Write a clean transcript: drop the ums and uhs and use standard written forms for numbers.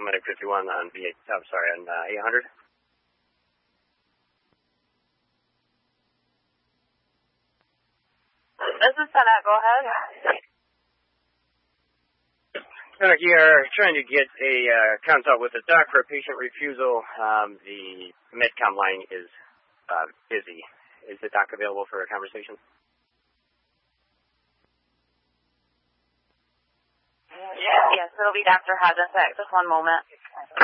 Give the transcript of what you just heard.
Medic 51 on V8, I'm sorry, on 800. This is Senate, go ahead. Senate, you are trying to get a consult with the doc for a patient refusal. The Medcom line is busy. Is the doc available for a conversation? Yes, it'll be Dr. Hagenbeck. Just one moment.